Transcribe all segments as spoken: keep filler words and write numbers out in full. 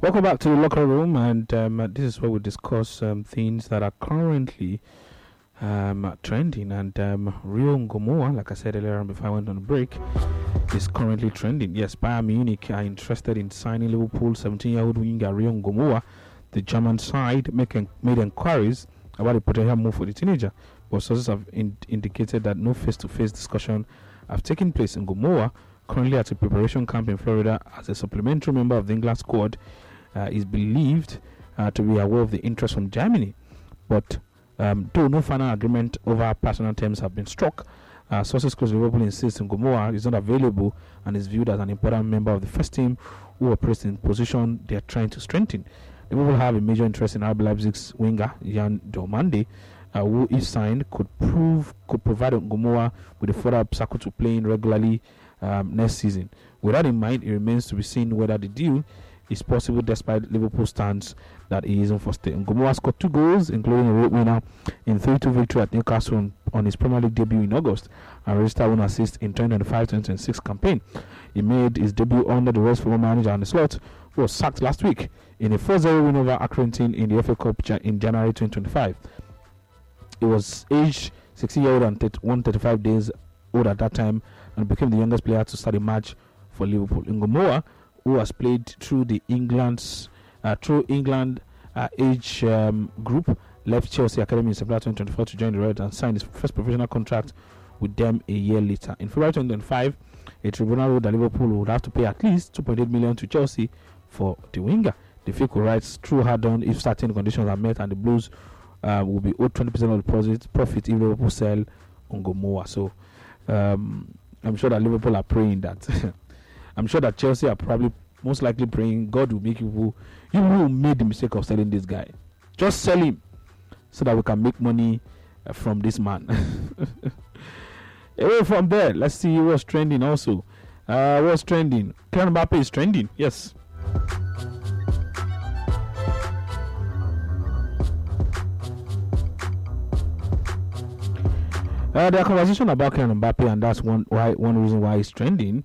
Welcome back to the locker room, and um, this is where we discuss um, things that are currently um, trending. And um, Rio Ngomoa, like I said earlier on before I went on the break, is currently trending. Yes, Bayern Munich are interested in signing Liverpool seventeen-year-old winger Rio Ngomoa. The German side make en- made inquiries about the potential move for the teenager, but sources have in- indicated that no face-to-face discussion have taken place. Ngomoa, currently at a preparation camp in Florida as a supplementary member of the England squad, uh, is believed uh, to be aware of the interest from Germany. But um, though no final agreement over personal terms have been struck, uh, sources close to Liverpool insist Ngomoa is not available and is viewed as an important member of the first team who operates in position they are trying to strengthen. Liverpool have a major interest in R B Leipzig's winger Jan Diomande, uh, who, if signed, could prove could provide Ngomoa with a further obstacle to playing regularly um, next season. With that in mind, it remains to be seen whether the deal is possible despite Liverpool's stance that he isn't for stay. Ngomoa scored two goals, including a late winner in three two victory at Newcastle on, on his Premier League debut in August, and registered one assist in twenty twenty-five twenty twenty-six campaign. He made his debut under the West former manager Arne Slot, who was sacked last week in a four zero win over Accrington in the F A Cup in January twenty twenty-five. He was aged sixty years old and one hundred thirty-five days old at that time, and became the youngest player to start a match for Liverpool. Ngomoa, who has played through the England's uh, through England uh, age um, group, left Chelsea Academy in September twenty twenty-four to join the Reds and signed his first professional contract with them a year later. In February twenty twenty-five, a tribunal ruled that Liverpool would have to pay at least two point eight million to Chelsea for the winger. The fee could rise through hard on if certain conditions are met, and the Blues uh, will be owed twenty percent of the deposit profit if Liverpool sell Ngomoa. So um, I'm sure that Liverpool are praying that. I'm sure that Chelsea are probably most likely praying God will make you you will made the mistake of selling this guy. Just sell him so that we can make money uh, from this man. Away from there, let's see what's trending also. Uh, what's trending? Kylian Mbappe is trending. Yes. Uh, there are conversation about Kylian Mbappe, and that's one why one reason why he's trending.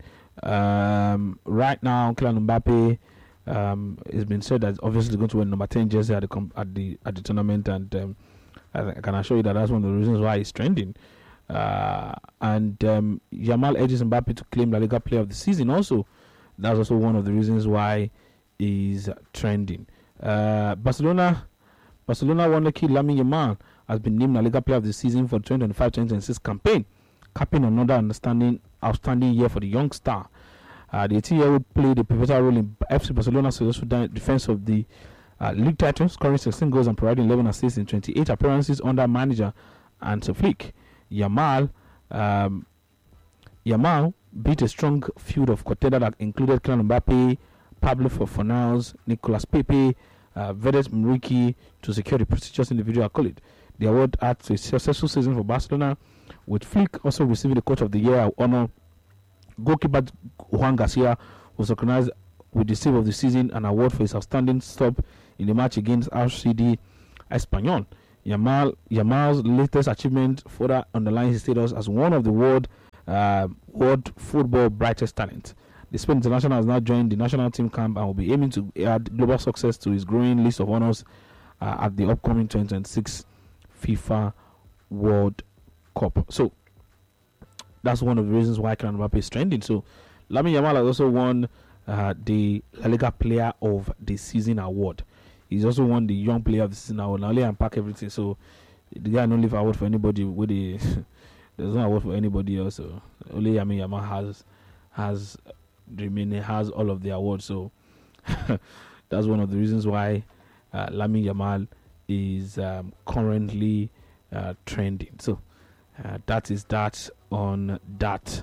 Um, right now, Kylian Mbappe, um, it's been said that obviously he's going to wear number ten jersey at the com- at the at the tournament, and um, I, I can assure you that that's one of the reasons why he's trending. Uh, and um, Yamal edges Mbappe to claim La Liga Player of the Season. Also, that's also one of the reasons why he's trending. Uh, Barcelona, Barcelona wonder kid Lamine Yamal has been named La Liga Player of the Season for twenty twenty-five twenty twenty-six campaign, capping another understanding outstanding year for the young star. Uh, the eighteen-year-old played a pivotal role in F C Barcelona's successful defense of the uh, league title, scoring sixteen goals and providing eleven assists in twenty-eight appearances under manager Hansi Flick. Yamal, um, Yamal beat a strong field of contender that included Kylian Mbappe, Pablo Fornals, Nicolas Pepe, uh, Vedat Muriqi to secure the prestigious individual accolade. The award adds to a successful season for Barcelona, with Flick also receiving the Coach of the Year honor. Goalkeeper Juan Garcia was recognized with the Save of the Season, an award for his outstanding stop in the match against R C D Espanyol. Yamal, Yamal's latest achievement further underlines his status as one of the world uh, world football brightest talents. The Spain international has now joined the national team camp and will be aiming to add global success to his growing list of honors uh, at the upcoming twenty twenty-six FIFA World Cup. So that's one of the reasons why Kylian Mbappe is trending. So Lamine Yamal has also won uh, the La Liga Player of the Season award. He's also won the Young Player of the Season award. Now, only unpack everything. So the guy don't leave award for anybody. With the there's no award for anybody else. So only Lamine Yamal has has remaining has all of the awards. So that's one of the reasons why uh, Lamine Yamal is um, currently uh, trending. So uh, that is that on that.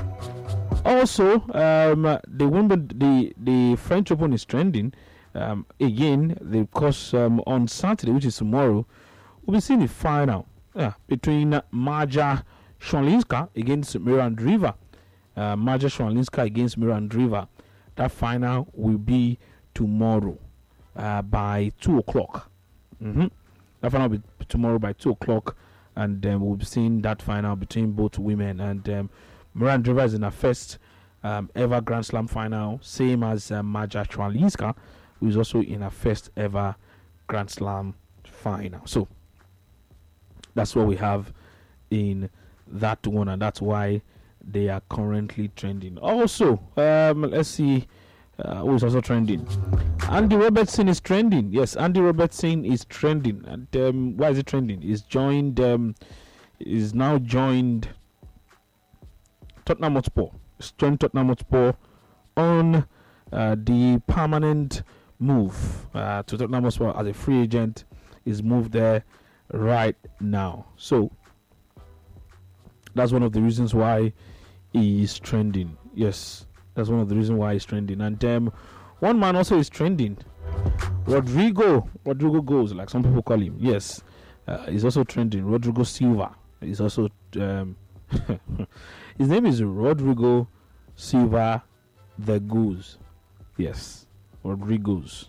Also, um, the Wimbledon, the the French Open is trending. Um, again, because um, on Saturday, which is tomorrow, we'll be seeing the final uh, between uh, Marja Schwalinska against Mirandriva. Uh, Marja Schwalinska against Mirandriva. That final will be tomorrow uh, by two o'clock. Mm-hmm. That final will be tomorrow by two o'clock, and um, we'll be seeing that final between both women. And um, Mirandriva is in her first um, ever Grand Slam final, same as uh, Marja Schwalinska. who is also in her first ever Grand Slam final. So that's what we have in that one, and that's why they are currently trending. Also, um, let's see uh, who is also trending. Andy Robertson is trending. Yes, Andy Robertson is trending. And um, why is it trending? He's joined. Um, is now joined Tottenham Hotspur. He's joined Tottenham Hotspur on uh, the permanent move uh, to Tottenham Hotspur as a free agent. Is moved there right now. So that's one of the reasons why he is trending. Yes, that's one of the reasons why he's trending. And um, one man also is trending. Rodrigo, Rodrigo Goes, like some people call him. Yes, uh, he's also trending. Rodrigo Silva is also. Um, his name is Rodrigo Silva, the Goose. Yes, Rodrigo's.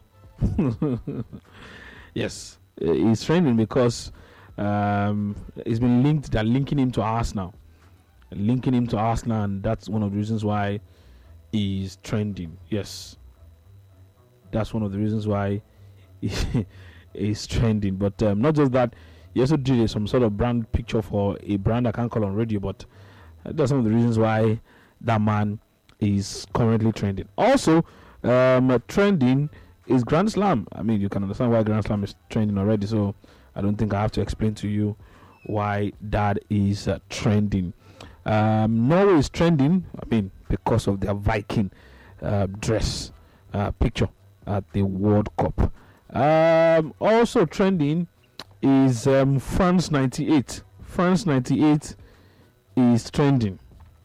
Yes, he's trending because um, he's been linked. They're linking him to Arsenal, linking him to Arsenal, and that's one of the reasons why he's trending. Yes, that's one of the reasons why he is trending. But um, not just that, he also did some sort of brand picture for a brand I can't call on radio. But that's some of the reasons why that man is currently trending. Also, um, trending is Grand Slam. I mean, you can understand why Grand Slam is trending already. So I don't think I have to explain to you why that is uh, trending. Um, Norway is trending. I mean, because of their Viking uh, dress uh, picture at the World Cup. Um, also trending is um, France ninety-eight. France ninety-eight is trending.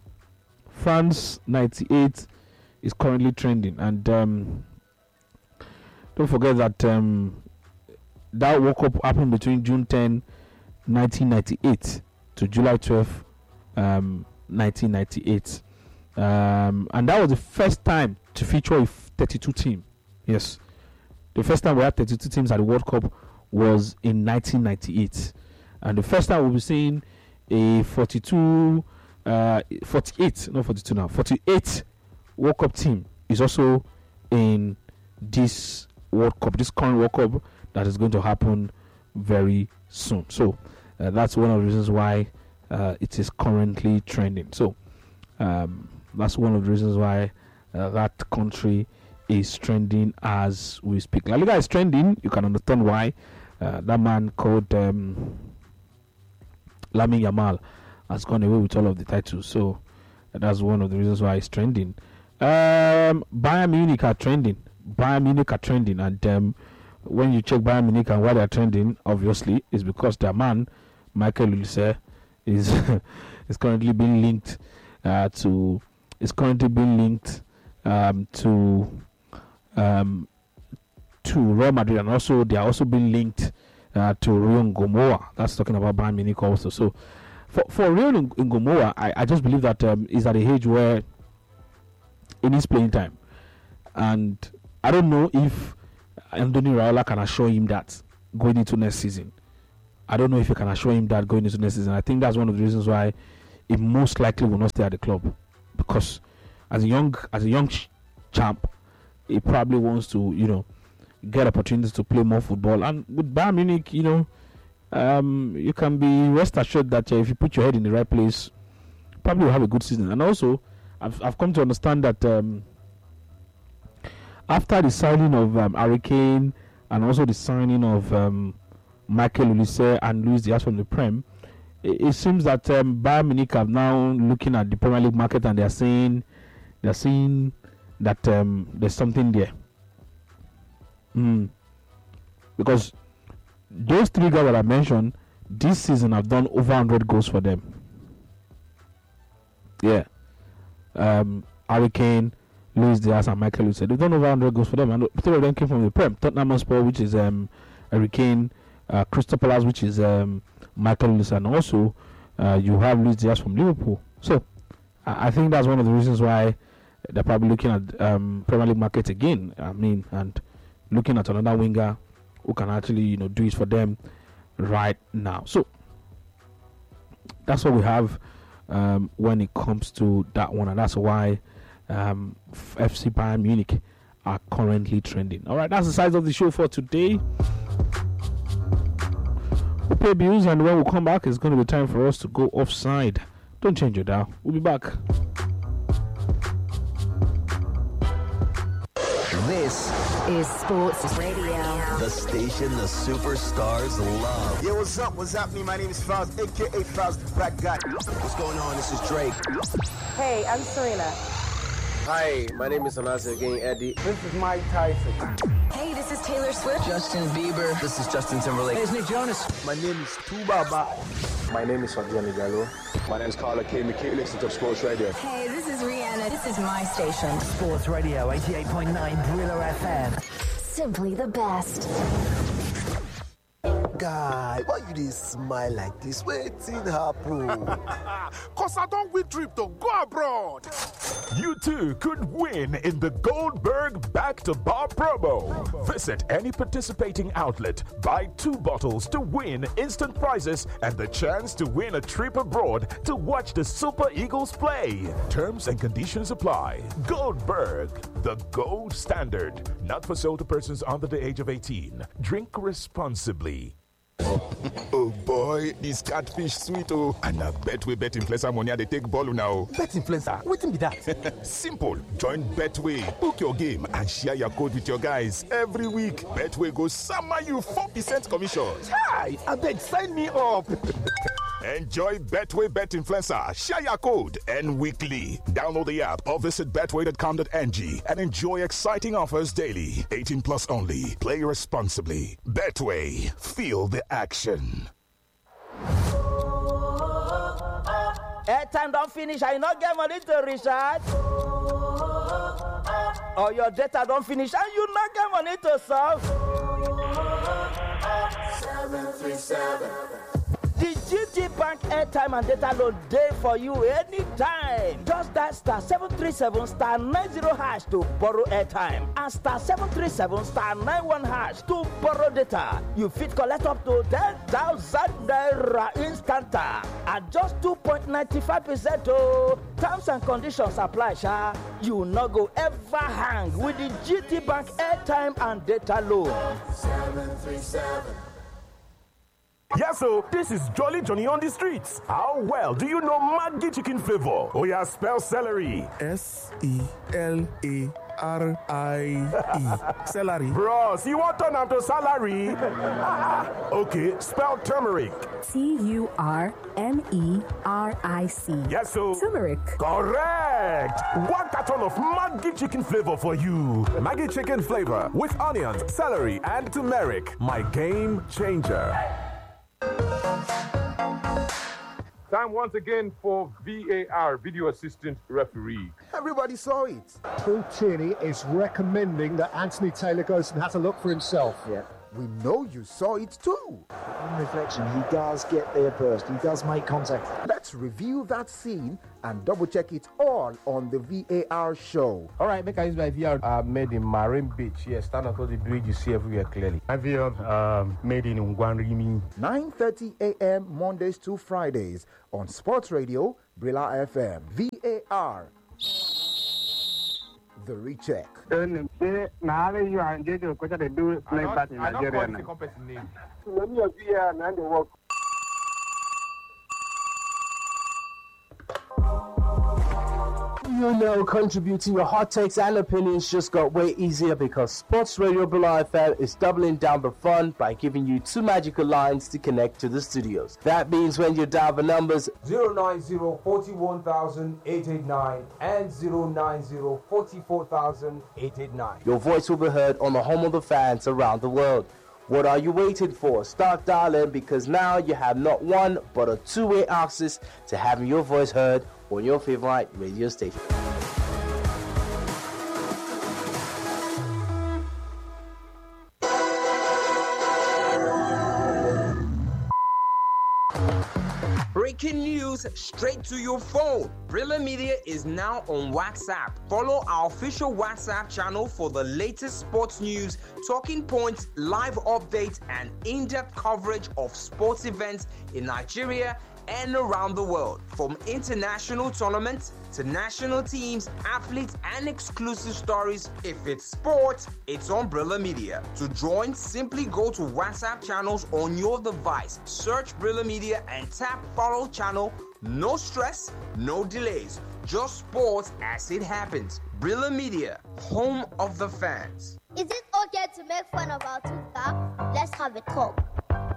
France ninety-eight is currently trending, and um, don't forget that um, that World Cup happened between June tenth, nineteen ninety-eight to July twelfth, um, nineteen ninety-eight. Um, and that was the first time to feature a thirty-two team. Yes. The first time we had thirty-two teams at the World Cup was in nineteen ninety-eight. And the first time we'll be seeing a forty-two, uh, forty-eight, not forty-two now, forty-eight World Cup team is also in this World Cup, this current World Cup that is going to happen very soon. So uh, that's one of the reasons why uh, it is currently trending. So um, that's one of the reasons why uh, that country is trending as we speak. La Liga is trending. You can understand why. Uh, that man called um, Lamine Yamal has gone away with all of the titles. So uh, that's one of the reasons why it's trending. Um, Bayern Munich are trending. Bayern Munich are trending, and um, when you check Bayern Munich and why they're trending, obviously, is because their man Michael Olise is is currently being linked uh, to is currently being linked um, to um, to Real Madrid, and also they are also being linked uh, to Rio Ngomoa. That's talking about Bayern Munich also. So for for Rio Ngomoa, I, I just believe that um, is at a age where it needs playing time, and I don't know if Andoni Raiola can assure him that going into next season. I don't know if he can assure him that going into next season. I think that's one of the reasons why he most likely will not stay at the club, because as a young as a young ch- champ, he probably wants to, you know, get opportunities to play more football. And with Bayern Munich, you know, um, you can be rest assured that uh, if you put your head in the right place, probably will have a good season. And also, I've I've come to understand that um, after the signing of um, Harry Kane and also the signing of um, Michael Olise and Luis Diaz from the Prem, it, it seems that um, Bayern Munich are now looking at the Premier League market and they're saying they're saying that um, there's something there. Mm. Because those three guys that I mentioned this season have done over one hundred goals for them. Yeah. Um, Harry Kane, Luis Diaz, and Michael Olise. They've done over one hundred goals for them, and three of them came from the Prem. Tottenham Hotspur, which is um, Harry Kane, uh, Crystal Palace, which is um, Michael Olise, and also uh, you have Luis Diaz from Liverpool. So I, I think that's one of the reasons why they're probably looking at um, Premier League market again. I mean, and looking at another winger who can actually, you know, do it for them right now. So that's what we have um, when it comes to that one, and that's why um, F C Bayern Munich are currently trending. All right, that's the size of the show for today. We'll pay bills, and when we come back, it's going to be time for us to go offside. Don't change your dial. We'll be back. This is Sports Radio. The station the superstars love. Yo, what's up? What's happening? My name is Faust, a k a. Faust the Black Guy. What's going on? This is Drake. Hey, I'm Serena. Hi, my name is Anasa again, Eddie. This is Mike Tyson. Hey, this is Taylor Swift. Justin Bieber. This is Justin Timberlake. Hey, it's Nick Jonas. My name is Tubaba. My name is Fabian Gallo. My name is Carla King. Keep listening to Sports Radio. Hey, this is Rihanna. This is my station. Sports Radio, eighty-eight point nine Brillo F M. Simply the best. Guy, why you dey smile like this? Wetin happen? Cause I don't win trip to go abroad. You too could win in the Goldberg Back-to-Bar promo. Visit any participating outlet, buy two bottles to win instant prizes and the chance to win a trip abroad to watch the Super Eagles play. Terms and conditions apply. Goldberg, the gold standard. Not for sale to persons under the age of eighteen. Drink responsibly. Oh boy, this catfish sweet oh. And I bet we bet influencer money they take ball now. Bet influencer, what be that? Simple. Join Betway, book your game and share your code with your guys every week. Betway goes summer you four percent commission. Hi, I bet sign me up. Enjoy Betway Bet Influencer. Share your code and weekly. Download the app or visit betway dot com dot n g and enjoy exciting offers daily. eighteen plus only. Play responsibly. Betway. Feel the action. Airtime don't finish. I not get money to recharge. Or your data don't finish and you not get money to solve. seven three seven. The G T Bank airtime and data load day for you anytime. Just that star seven three seven star nine zero hash to borrow airtime and star seven three seven star nine one hash to borrow data. You fit collect up to ten thousand naira instanta at just two point nine five percent. Oh, terms and conditions apply, sha. You no go ever hang with the G T Bank airtime and data load. seven three seven. Yeah, so this is Jolly Johnny on the streets. How well do you know Maggi chicken flavor? Oh yeah, spell celery. S E L A R I E. Celery. Bros, you want to turn to salary? Okay, spell turmeric. T U R M E R I C. Yes, so turmeric. Correct. One carton of Maggi chicken flavor for you. Maggi chicken flavor with onions, celery, and turmeric. My game changer. Time once again for V A R, Video Assistant Referee. Everybody saw it. Paul Tierney is recommending that Anthony Taylor goes and has a look for himself. Yeah. We know you saw it too. On reflection, he does get there first. He does make contact. Let's review that scene and double check it all on the V A R show. All right, make I use my V R uh, made in Marine Beach. Yes, stand up on the bridge, you see everywhere clearly. My V R um, made in Ngwanrimi. nine thirty a.m. Mondays to Fridays on Sports Radio, Brilla F M. V A R. The recheck. You know, contributing your hot takes and opinions just got way easier because Sports Radio Brilla F M is doubling down the fun by giving you two magical lines to connect to the studios. That means when you dial the numbers zero nine zero, four one thousand, eight eight nine and zero nine zero, four four thousand, eight eight nine, your voice will be heard on the home of the fans around the world. What are you waiting for? Start dialing because now you have not one but a two-way access to having your voice heard on your favorite radio station. Breaking news straight to your phone. Brilla Media is now on WhatsApp. Follow our official WhatsApp channel for the latest sports news, talking points, live updates, and in-depth coverage of sports events in Nigeria and around the world. From international tournaments to national teams, athletes, and exclusive stories. If it's sports, it's Umbrella Media. To join, simply go to WhatsApp channels on your device. Search Brilla Media and tap follow channel. No stress, no delays. Just sports as it happens. Brilla Media, home of the fans. Is it okay to make fun of our tooth gap? Let's have a talk.